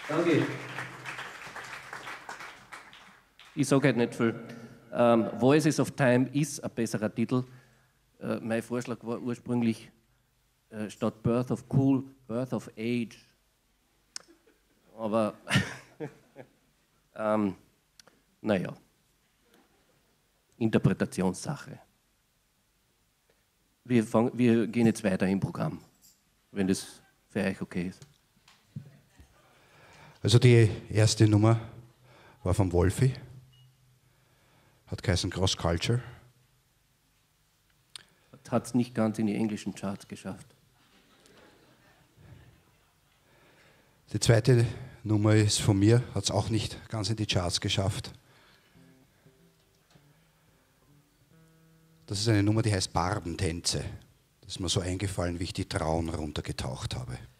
Danke. Ich sage halt nicht viel. Voices of Time ist ein besserer Titel. Mein Vorschlag war ursprünglich statt Birth of Cool, Birth of Age. Aber naja, Interpretationssache. Wir gehen jetzt weiter im Programm, wenn das für euch okay ist. Also die erste Nummer war vom Wolfi, hat geheißen Cross Culture. Hat es nicht ganz in die englischen Charts geschafft. Die zweite Nummer ist von mir, hat es auch nicht ganz in die Charts geschafft. Das ist eine Nummer, die heißt Barbentänze. Das ist mir so eingefallen, wie ich die Traun runtergetaucht habe.